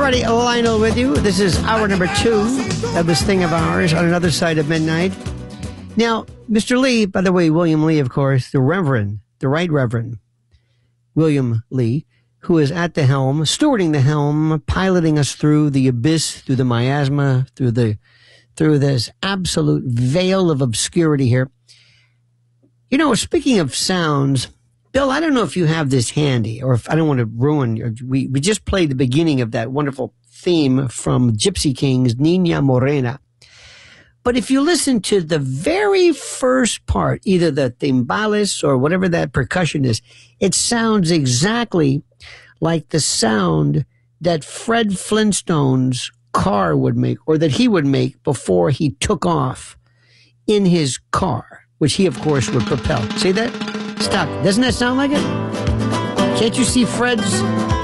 Alrighty, Lionel with you. This is hour number 2 of this thing of ours on another side of midnight. Now, Mr. Lee, by the way, William Lee, of course, the Right Reverend William Lee, who is at the helm, stewarding the helm, piloting us through the abyss, through the miasma, through this absolute veil of obscurity here. You know, speaking of sounds, Bill, I don't know if you have this handy, or if I don't want to ruin. We just played the beginning of that wonderful theme from Gypsy Kings, Nina Morena. But if you listen to the very first part, either the timbales or whatever that percussion is, it sounds exactly like the sound that Fred Flintstone's car would make, or that he would make before he took off in his car, which he, of course, would propel. See that? Stop. Doesn't that sound like it? Can't you see Fred's